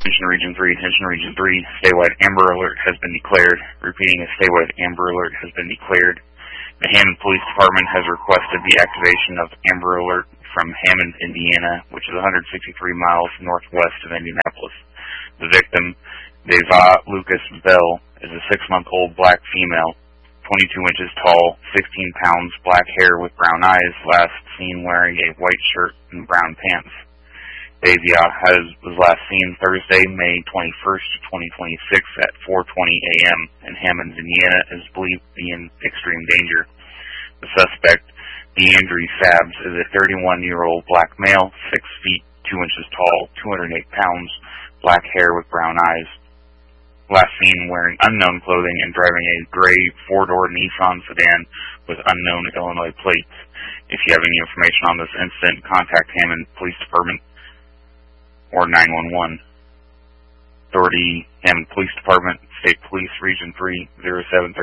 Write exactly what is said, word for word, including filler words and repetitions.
Attention Region three, attention Region three, statewide Amber Alert has been declared. Repeating, a statewide Amber Alert has been declared. The Hammond Police Department has requested the activation of Amber Alert from Hammond, Indiana, which is one hundred sixty-three miles northwest of Indianapolis. The victim, Deva Lucas Bell, is a six-month-old black female, twenty-two inches tall, sixteen pounds, black hair with brown eyes, last seen wearing a white shirt and brown pants. Davia has, was last seen Thursday, May twenty-first, twenty twenty-six at four twenty a m in Hammond, Indiana, is believed to be in extreme danger. The suspect, DeAndre Sabs, is a thirty-one-year-old black male, six feet, two inches tall, two hundred eight pounds, black hair with brown eyes. Last seen wearing unknown clothing and driving a gray four-door Nissan sedan with unknown Illinois plates. If you have any information on this incident, contact Hammond Police Department or nine one one. Authority, Hammond Police Department, State Police, Region three, zero seven three.